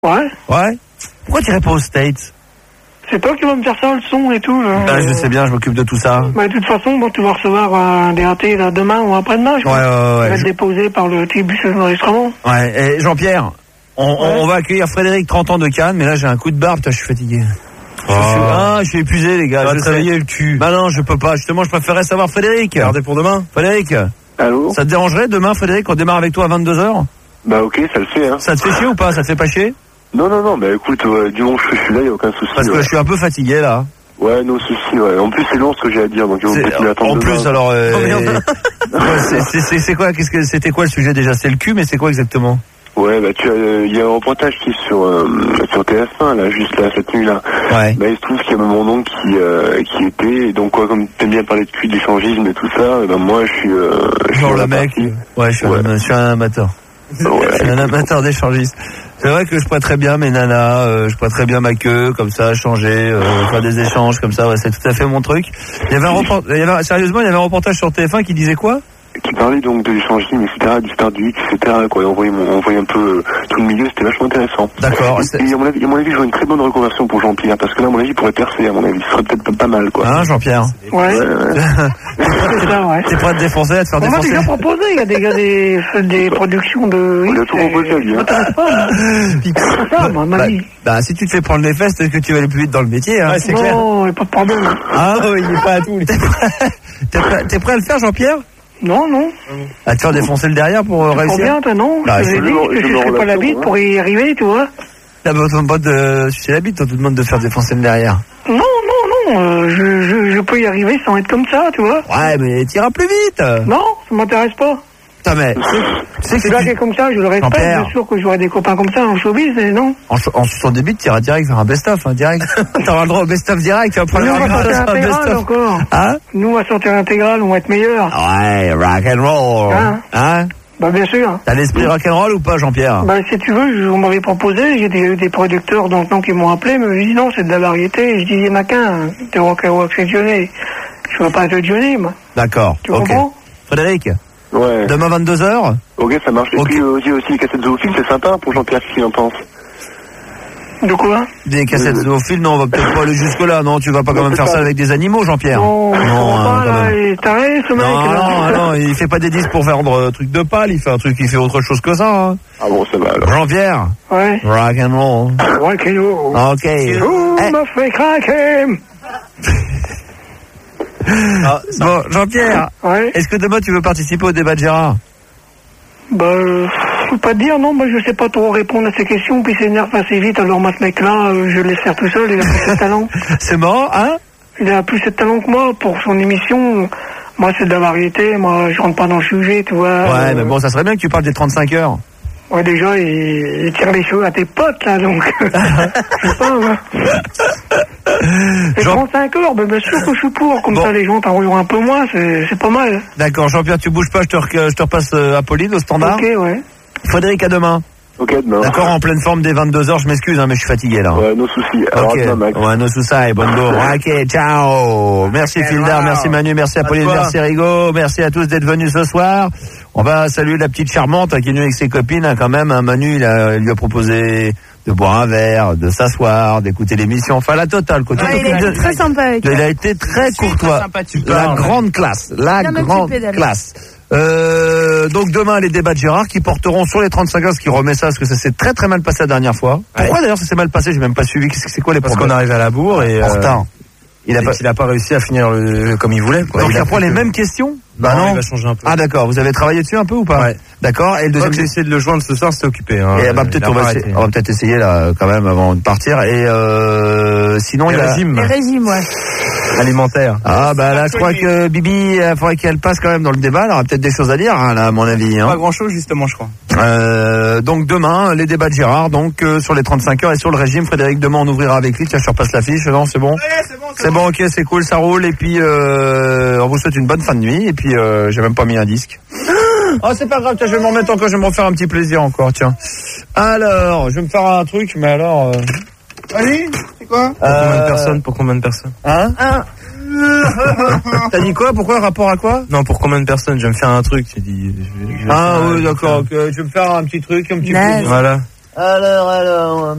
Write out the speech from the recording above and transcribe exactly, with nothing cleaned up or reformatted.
Ouais. Ouais. Pourquoi tu irais pas aux States? C'est toi qui vas me faire ça, le son et tout. Là. Bah, je sais bien, je m'occupe de tout ça. Bah, de toute façon, bon, tu vas recevoir un D A T là, demain ou après-demain, je ouais, crois. Ouais, ouais, ouais. Il va être déposé par le tribus d'enregistrement. Ouais, et Jean-Pierre, on, ouais. on, on va accueillir Frédéric, trente ans de Cannes, mais là j'ai un coup de barbe, je suis fatigué. Oh. Je, suis, ah, je suis épuisé, les gars. Tu vas je te réveiller le cul. Bah non, je peux pas. Justement, je préférais savoir Frédéric. Regardez pour demain. Frédéric. Allô? Ça te dérangerait demain, Frédéric, on démarre avec toi à vingt-deux heures? Bah ok, ça le fait, hein. Ça te fait chier ou pas? Ça te fait pas chier? Non, non, non, bah écoute, ouais, du moment que je suis là, y a aucun souci. Parce que ouais. je suis un peu fatigué, là. Ouais, no souci, ouais. En plus, c'est long ce que j'ai à dire, donc ils vont peut-être m'attendre En demain. plus, alors, euh, c'est quoi, qu'est-ce que, c'était quoi le sujet déjà? C'est le cul, mais c'est quoi exactement? Ouais, bah tu as, il euh, y a un reportage qui est sur euh, sur T F un là, juste là cette nuit là. Ouais. Bah il se trouve qu'il y a mon oncle qui euh, qui était, et donc quoi, comme t'aimes bien parler de cul, d'échangisme et tout ça, et ben moi je suis. Euh, je suis Genre le la mec. partie. Ouais, je suis, ouais. Un, je suis un amateur. Ouais. Je suis un amateur d'échangisme. C'est vrai que je prêterais bien mes nanas, euh, je prêterais bien ma queue, comme ça, changer, euh, faire des échanges comme ça, ouais, c'est tout à fait mon truc. Il y avait un reportage, il y avait, sérieusement, il y avait un reportage sur T F un qui disait quoi? Qui parlait donc de l'échangisme, et cetera, du Star du X, et cetera, quoi. On voyait, on voyait un peu euh, tout le milieu, c'était vachement intéressant. D'accord. Et, et à mon avis, à mon avis, je vois une très bonne reconversion pour Jean-Pierre, parce que là, à mon avis, il pourrait percer, à mon avis. Ce serait peut-être pas, pas mal, quoi. Hein, Jean-Pierre? Ouais. ouais, ouais. C'est ça, ouais. T'es prêt à te défoncer, à te faire on défoncer? On m'a déjà proposé, il y a des, il y a des, des productions de... On a tout proposé à lui, hein. Ça pas, c'est ça, moi, ma bah, vie. Bah, si tu te fais prendre les fesses, est-ce que tu vas aller plus vite dans le métier, hein? Ouais, c'est clair. Non, il n'y a pas de problème. Ah, oui, il est pas à tout. T'es prêt, t'es prêt, t'es prêt à le faire, Jean-Pierre? Non, non. À te faire défoncer le derrière pour euh, réussir? Bien, toi, non? Bah, je t'ai dit que je ne serais pas la bite pour y arriver, tu vois. Là, bah, on te demande pas de sucer la bite, on te demande de faire défoncer le derrière. Non, non, non, euh, je, je, je peux y arriver sans être comme ça, tu vois. Ouais, mais t'iras plus vite. Non, ça m'intéresse pas. Putain, mais... C'est que là, qui est comme ça, je le respecte, bien sûr que j'aurai des copains comme ça en showbiz, mais non. En, en suçant des bites, t'iras direct faire un best-of, hein, direct. T'auras le droit au best-of direct, tu vas prendre Nous, on va sortir un intégral encore. Hein? Nous, on va sortir intégral, on va être meilleurs. Ouais, rock and roll. Hein? Hein? Bah, bien sûr. T'as l'esprit rock and roll ou pas, Jean-Pierre? Bah, si tu veux, on m'avait proposé, j'ai des, des producteurs, donc, non, qui m'ont appelé, mais je dis non, c'est de la variété. Je dis, Maquin, t'es rock and roll sectionné. Je veux pas être Johnny, moi. D'accord. Tu okay. comprends? Frédéric? Ouais. Demain vingt-deux heures? Ok, ça marche. Et okay. puis aussi, aussi les cassettes zoophiles, c'est sympa pour Jean-Pierre, qu'est-ce qu'il en pense? De quoi? Des cassettes euh... zoophiles, non, on va peut-être pas aller jusque-là, non, tu vas pas quand même faire ça avec des animaux, Jean-Pierre? Non, non, hein, pas, là, il est taré, ce mec. Non, non, non, il fait pas des disques pour vendre euh, truc de pâle, il fait un truc qui fait autre chose que ça, hein. Ah bon, ça va, alors. Jean-Pierre? Ouais. Rock and roll. Rock and roll. Ok. Tout eh. m'a fait craquer. Ah, bon, Jean-Pierre, ouais. Est-ce que demain tu veux participer au débat de Gérard? Bah, euh, je peux pas te dire, non, moi je sais pas trop répondre à ces questions, puis il s'énerve assez vite, alors moi ce mec-là, euh, je le laisse faire tout seul, il a plus de talent. C'est marrant, hein? Il a plus de talent que moi pour son émission. Moi c'est de la variété, moi je rentre pas dans le sujet, tu vois. Ouais, euh... mais bon, ça serait bien que tu parles des trente-cinq heures. Ouais, déjà, il, il tire les cheveux à tes potes, là, donc... je sais pas, ouais. Et Jean... trente-cinq heures, ben, bien sûr que je suis pour. Comme bon. Ça, les gens t'enrouleront un peu moins, c'est, c'est pas mal. D'accord, Jean-Pierre, tu bouges pas, je te, re... je te repasse euh, Apolline au standard. Ok, ouais. Frédéric, à demain. Ok, demain. D'accord, en pleine forme dès vingt-deux heures, je m'excuse, hein, mais je suis fatigué, là. Ouais, nos soucis. Alors, ok, demain, Max. Ouais, nos soucis, et bonne go. Ok, ciao. Merci Fildar, merci Manu, merci Apolline, merci Rigaud, merci à tous d'être venus ce soir. On va saluer la petite charmante hein, qui est venue avec ses copines, hein, quand même. Hein, Manu, il, a, il lui a proposé de boire un verre, de s'asseoir, d'écouter l'émission. Enfin, la totale, quoi. Ouais, il a été de... très sympa avec Il a été très courtois. La grande classe. La non, grande classe. Euh, donc demain, les débats de Gérard qui porteront sur les trente-cinq heures, ce qui remet ça, parce que ça s'est très très mal passé la dernière fois. Pourquoi ouais. D'ailleurs ça s'est mal passé? J'ai même pas suivi. Qu'est-ce que c'est quoi les Parce problèmes? Parce qu'on arrive à la bourre et... En retard. Euh... Il a, pas, il a pas réussi à finir le, comme il voulait. Quoi. Donc il, il a reprend les que... mêmes questions? Bah non, non, il va changer un peu. Ah d'accord, vous avez travaillé dessus un peu ou pas? Ouais. D'accord. Et le deuxième, j'ai essayé de le joindre ce soir, c'était occupé. Hein. Et bah peut-être on va, essayer, on va peut-être essayer là quand même avant de partir. Et euh, sinon les il y a régimes. Les régimes, ouais. Alimentaire. Ah bah là je crois que Bibi, il faudrait qu'elle passe quand même dans le débat. Elle aura peut-être des choses à dire hein, là à mon avis. Hein. Pas grand-chose justement, je crois. Euh, donc demain les débats de Gérard, donc euh, sur les trente-cinq heures et sur le régime. Frédéric, demain on ouvrira avec lui. Tiens, je repasse l'affiche. Non, c'est bon. Ouais, c'est bon. C'est, c'est bon, bon, ok, c'est cool, ça roule. Et puis euh, on vous souhaite une bonne fin de nuit. Et puis euh, j'ai même pas mis un disque. Oh c'est pas grave, tiens, je vais m'en remettre encore, je vais me refaire un petit plaisir encore, tiens. Alors, je vais me faire un truc, mais alors... Euh... Allez, c'est quoi? Pour euh... combien de personnes? Pour combien de personnes? Hein? Un. T'as dit quoi? Pourquoi? Rapport à quoi? Non, pour combien de personnes? Je vais me faire un truc, j'ai dit... Je vais, je vais ah oui, d'accord, okay. Je vais me faire un petit truc, un petit nice. peu... Voilà. Alors, alors...